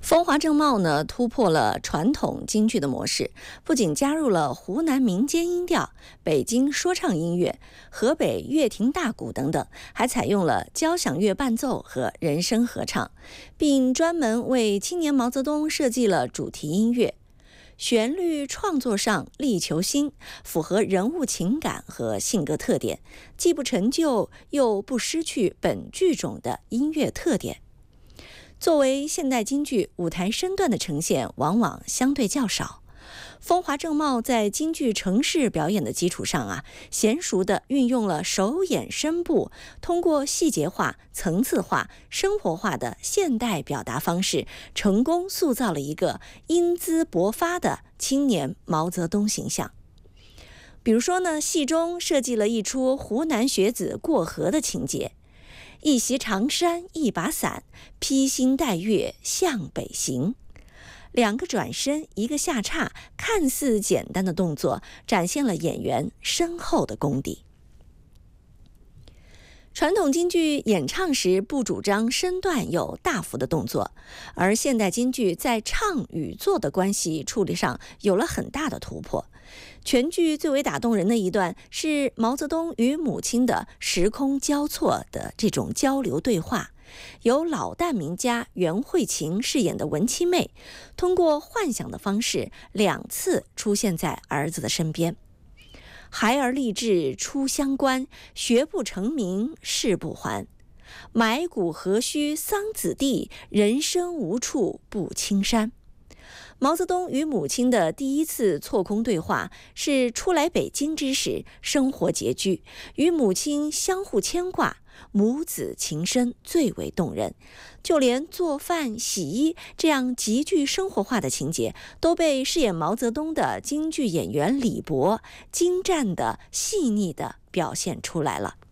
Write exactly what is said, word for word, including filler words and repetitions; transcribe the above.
风华正茂呢，突破了传统京剧的模式，不仅加入了湖南民间音调、北京说唱音乐、河北乐亭大鼓等等，还采用了交响乐伴奏和人声合唱，并专门为青年毛泽东设计了主题音乐。旋律创作上力求新，符合人物情感和性格特点，既不陈旧又不失去本剧种的音乐特点。作为现代京剧，舞台身段的呈现往往相对较少。风华正茂在京剧程式表演的基础上啊，娴熟地运用了手眼身部，通过细节化、层次化、生活化的现代表达方式，成功塑造了一个英姿勃发的青年毛泽东形象。比如说呢，戏中设计了一出湖南学子过河的情节，一袭长衫一把伞，披星戴月向北行。两个转身一个下叉，看似简单的动作展现了演员深厚的功底。传统京剧演唱时不主张身段有大幅的动作，而现代京剧在唱与做的关系处理上有了很大的突破。全剧最为打动人的一段是毛泽东与母亲的时空交错的这种交流对话，由老旦名家袁慧琴饰演的文七妹，通过幻想的方式两次出现在儿子的身边。孩儿立志出乡关，学不成名誓不还。埋骨何须桑梓地，人生无处不青山。毛泽东与母亲的第一次错空对话是初来北京之时，生活拮据，与母亲相互牵挂，母子情深最为动人。就连做饭、洗衣这样极具生活化的情节，都被饰演毛泽东的京剧演员李博精湛的、细腻的表现出来了。